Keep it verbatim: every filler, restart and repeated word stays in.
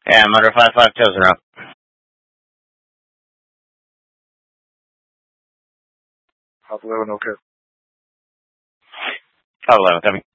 Yeah, I'm under five five chosen row. Half eleven, okay. Half eleven, coming.